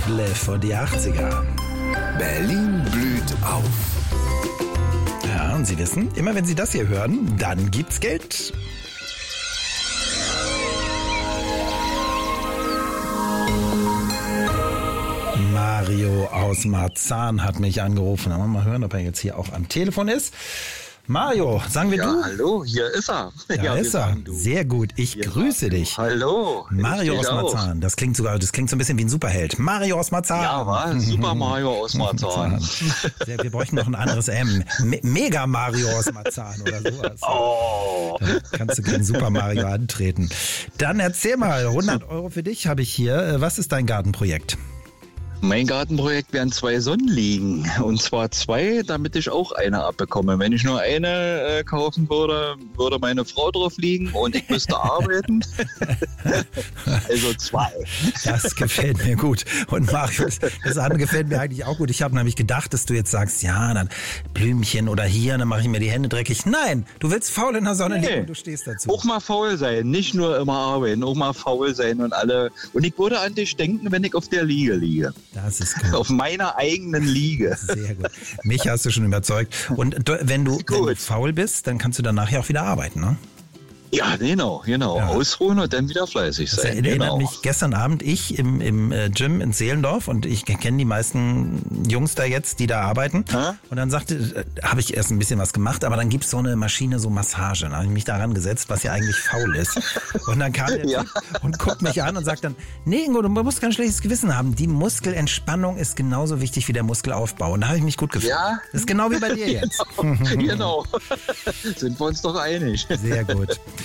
Detlef und die 80er. Berlin blüht auf. Ja, und Sie wissen, immer wenn Sie das hier hören, dann gibt's Geld. Mario aus Marzahn hat mich angerufen. Mal hören, ob er jetzt hier auch am Telefon ist. Mario, sagen wir du? Ja, hallo, hier ist er. Ja, ist er. Sehr gut. Ich grüße dich. Hallo. Mario aus Marzahn. Das klingt so ein bisschen wie ein Superheld. Mario aus Marzahn. Ja, war Super Mario aus Marzahn. Wir bräuchten noch ein anderes M. Mega Mario aus Marzahn oder sowas. Oh. Da kannst du gegen Super Mario antreten. Dann erzähl mal, 100 € für dich habe ich hier. Was ist dein Gartenprojekt? Mein Gartenprojekt wären 2 Sonnenliegen. Und zwar 2, damit ich auch eine abbekomme. Wenn ich nur eine kaufen würde, würde meine Frau drauf liegen und ich müsste arbeiten. Also 2. Das gefällt mir gut. Und Marius, das andere gefällt mir eigentlich auch gut. Ich habe nämlich gedacht, dass du jetzt sagst, ja, dann Blümchen oder hier, dann mache ich mir die Hände dreckig. Nein, du willst faul in der Sonne liegen und du stehst dazu. Auch mal faul sein, nicht nur immer arbeiten, auch mal faul sein und alle. Und ich würde an dich denken, wenn ich auf der Liege liege. Das ist gut. Auf meiner eigenen Liege. Sehr gut. Mich hast du schon überzeugt. Und wenn du faul bist, dann kannst du danach ja auch wieder arbeiten, ne? Ja, genau. Ja. Ausruhen und dann wieder fleißig sein. Das erinnert mich gestern Abend im Gym in Zehlendorf und ich kenne die meisten Jungs da jetzt, die da arbeiten. Und dann habe ich erst ein bisschen was gemacht, aber dann gibt's so eine Maschine, so Massage. Dann habe ich mich daran gesetzt, was ja eigentlich faul ist. Und dann kam der Typ und guckt mich an und sagt dann, nee Ingo, du musst kein schlechtes Gewissen haben. Die Muskelentspannung ist genauso wichtig wie der Muskelaufbau. Und da habe ich mich gut gefühlt. Ja? Das ist genau wie bei dir jetzt. Genau. Sind wir uns doch einig. Sehr gut.